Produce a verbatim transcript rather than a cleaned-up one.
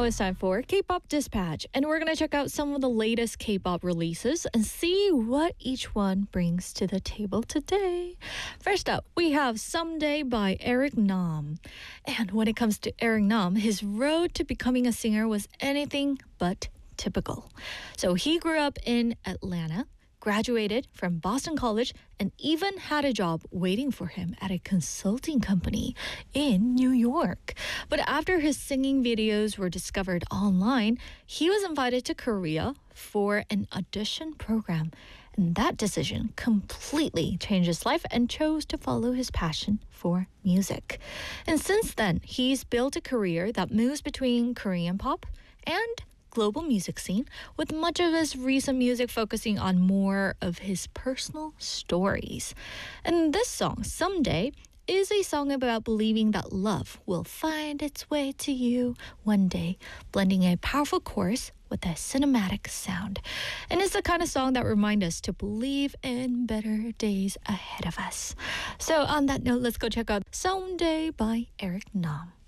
it's time for K-Pop Dispatch, and we're going to check out some of the latest K-pop releases and see what each one brings to the table today. First up, we have Someday by Eric Nam. And when it comes to Eric Nam, his road to becoming a singer was anything but typical. So he grew up in Atlanta, graduated from Boston College, and even had a job waiting for him at a consulting company in New York. But after his singing videos were discovered online, he was invited to Korea for an audition program. And that decision completely changed his life and chose to follow his passion for music. And since then, he's built a career that moves between Korean pop and global music scene, with much of his recent music focusing on more of his personal stories. And this song, Someday, is a song about believing that love will find its way to you one day, blending a powerful chorus with a cinematic sound. And it's the kind of song that reminds us to believe in better days ahead of us. So on that note, let's go check out Someday by Eric Nam.